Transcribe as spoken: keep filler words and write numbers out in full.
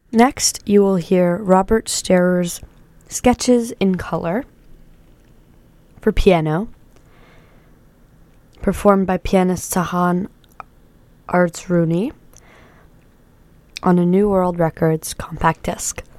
Next, you will hear Robert Starer's Sketches in Color for piano, performed by pianist Sahan Artsruni on a New World Records compact disc.